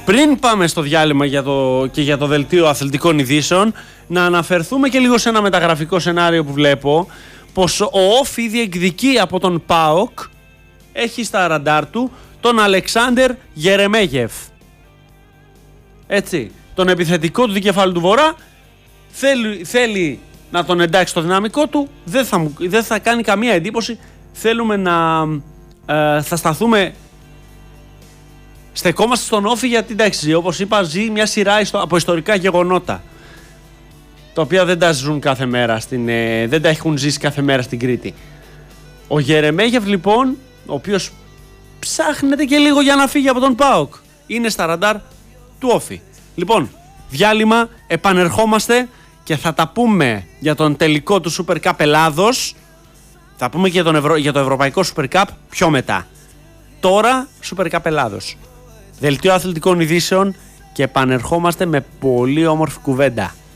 Πριν πάμε στο διάλειμμα και για το δελτίο αθλητικών ειδήσεων, να αναφερθούμε και λίγο σε ένα μεταγραφικό σενάριο που βλέπω, πως ο Όφι διεκδικεί από τον ΠΑΟΚ, έχει στα ραντάρ του τον Αλεξάνδερ Γερεμέγεφ. Έτσι, τον επιθετικό του δικεφάλου του Βορρά, θέλει να τον εντάξει στο δυναμικό του, δεν θα κάνει καμία εντύπωση. Θέλουμε θα σταθούμε, στεκόμαστε στον Όφι γιατί εντάξει, όπως είπα, ζει μια σειρά από ιστορικά γεγονότα, τα οποία δεν τα ζουν κάθε μέρα, δεν τα έχουν ζήσει κάθε μέρα στην Κρήτη. Ο Γερεμέγεφ λοιπόν, ο οποίος ψάχνεται και λίγο για να φύγει από τον ΠΑΟΚ, είναι στα ραντάρ του Όφι. Λοιπόν, διάλειμμα, επανερχόμαστε και θα τα πούμε για τον τελικό του Super Cup Ελλάδος. Θα πούμε και για το Ευρωπαϊκό Super Cup πιο μετά. Τώρα Super Cup Ελλάδος. Δελτίο αθλητικών ειδήσεων και επανερχόμαστε με πολύ όμορφη κουβέντα.